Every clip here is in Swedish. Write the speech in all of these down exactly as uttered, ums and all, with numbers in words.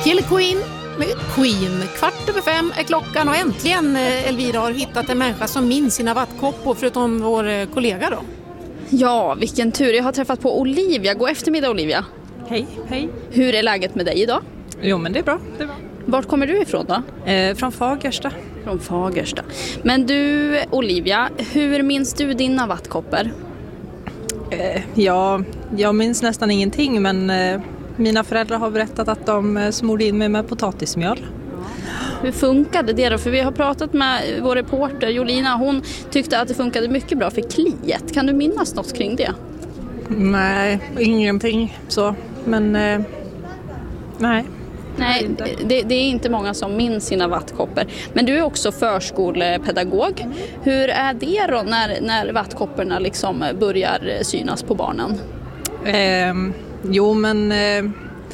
Kill Queen med Queen. Kvart över fem är klockan och äntligen Elvira har hittat en människa som minns sina vattkoppor förutom vår kollega då. Ja, vilken tur. Jag har träffat på Olivia. God eftermiddag Olivia. Hej, hej. Hur är läget med dig idag? Jo, men det är bra. Det är bra. Vart kommer du ifrån då? Eh, från Fagersta. Från Fagersta. Men du Olivia, hur minns du dina vattkoppor? Eh, ja, jag minns nästan ingenting, men eh, mina föräldrar har berättat att de eh, smorde in mig med potatismjöl. Hur funkade det då? För vi har pratat med vår reporter Jolina. Hon tyckte att det funkade mycket bra för kliet. Kan du minnas något kring det? Nej, ingenting så. Men eh, nej. Nej, det, det är inte många som minns sina vattkoppor. Men du är också förskolepedagog. Hur är det då när, när vattkopporna liksom börjar synas på barnen? Eh, jo, men eh,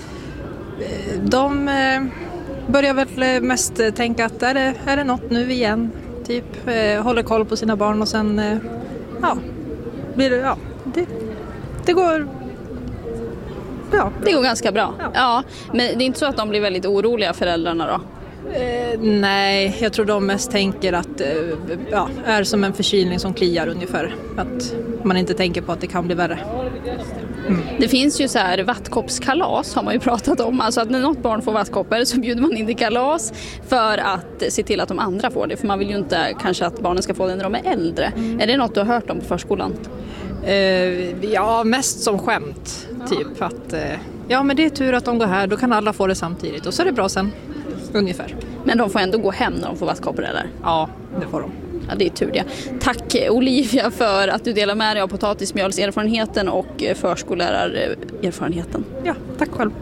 de eh, börjar väl mest tänka att är det, är det något nu igen? Typ eh, håller koll på sina barn och sen eh, ja, blir det, ja, det, det går... Ja. Det går ganska bra. Ja. Ja, men det är inte så att de blir väldigt oroliga, föräldrarna då? Eh, nej, jag tror de mest tänker att eh, ja, är som en förkylning som kliar ungefär. Att man inte tänker på att det kan bli värre. Mm. Det finns ju så här vattkoppskalas har man ju pratat om. Alltså att när något barn får vattkoppor så bjuder man in till kalas för att se till att de andra får det. För man vill ju inte kanske att barnen ska få det när de är äldre. Mm. Är det något du har hört om på förskolan? Eh, ja, mest som skämt. Typ att eh, ja, men det är tur att de går här. Då kan alla få det samtidigt. Och så är det bra sen. Ungefär. Men de får ändå gå hem när de får vattkoppor eller? Ja, det får de. Ja, det är tur det. Tack Olivia för att du delar med dig av potatismjölserfarenheten och förskollärarerfarenheten. Ja, tack själv.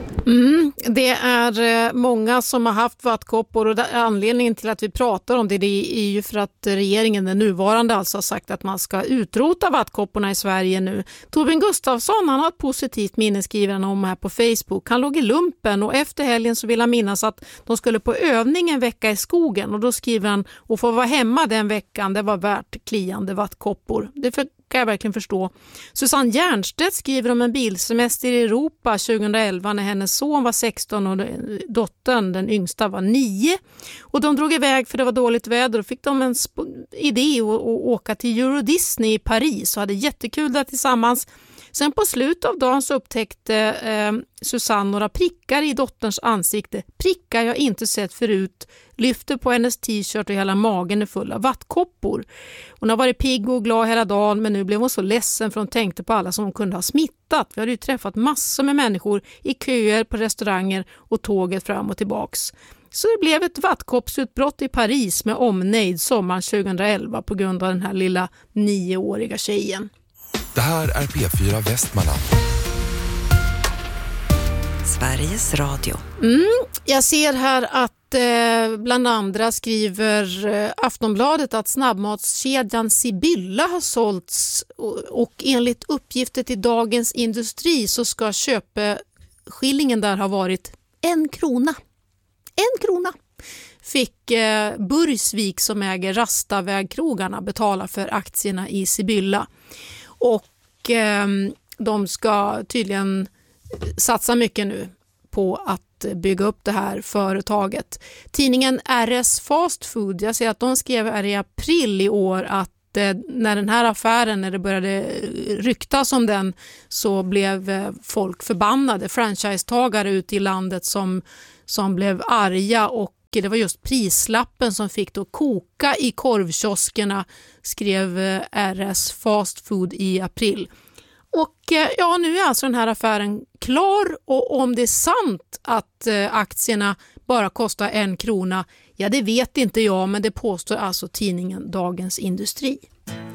Mm, det är många som har haft vattkoppor och anledningen till att vi pratar om det, det är ju för att regeringen, den nuvarande, alltså har sagt att man ska utrota vattkopporna i Sverige nu. Torbjörn Gustafsson, han har ett positivt minne, skriver han om här på Facebook. Han låg i lumpen och efter helgen så vill han minnas att de skulle på övning en vecka i skogen och då skriver han att få vara hemma den veckan, det var värt kliande vattkoppor. Det för kan jag verkligen förstå. Susanne Järnstedt skriver om en bilsemester i Europa tjugoelva när hennes son var sexton och dottern, den yngsta, var nio. Och de drog iväg för det var dåligt väder och fick de en sp- idé att, att åka till Euro Disney i Paris och hade jättekul där tillsammans. Sen på slutet av dagen så upptäckte eh, Susanne några prickar i dotterns ansikte. Prickar jag inte sett förut. Lyfter på hennes t-shirt och hela magen är full av vattkoppor. Hon har varit pigg och glad hela dagen, men nu blev hon så ledsen för hon tänkte på alla som hon kunde ha smittat. Vi hade ju träffat massor med människor i köer på restauranger och tåget fram och tillbaks. Så det blev ett vattkoppsutbrott i Paris med omnejd sommaren tjugoelva på grund av den här lilla nioåriga tjejen. Det här är P fyra Västmanland. Sveriges Radio. Mm, jag ser här att eh, bland andra skriver eh, Aftonbladet att snabbmatskedjan Sibylla har sålts och, och enligt uppgifter till Dagens Industri så ska köpeskillingen där ha varit en krona. En krona fick eh, Burgsvik som äger Rastavägkrogarna betala för aktierna i Sibylla. Och eh, de ska tydligen satsa mycket nu på att bygga upp det här företaget. Tidningen R S Fast Food, jag ser att de skrev här i april i år att eh, när den här affären, när det började ryktas om den, så blev eh, folk förbannade, franchisetagare ute i landet som, som blev arga och det var just prislappen som fick då koka i korvkioskerna, skrev R S Fast Food i april. Och ja, nu är alltså den här affären klar och om det är sant att aktierna bara kostar en krona, ja det vet inte jag, men det påstår alltså tidningen Dagens Industri.